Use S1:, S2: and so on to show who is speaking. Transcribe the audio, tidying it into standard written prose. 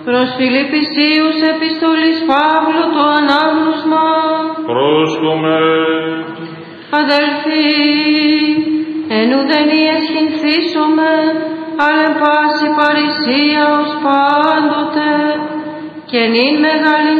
S1: Προς Φιλιππισίους επιστολής Παύλου το ανάγνωσμα.
S2: Πρόσκομε.
S1: Αδελφοί, εν ουδενή εσχυνθήσομαι, αλλά εν πάση παρησία ως πάντοτε, και νυν μεγάλη